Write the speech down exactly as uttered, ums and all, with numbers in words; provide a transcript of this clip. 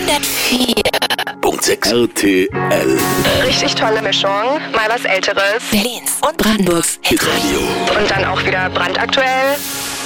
hundertvier Punkt sechs R T L. Richtig tolle Mischung. Mal was Älteres. Berlins und Brandenburgs Hitradio. Und dann auch wieder brandaktuell.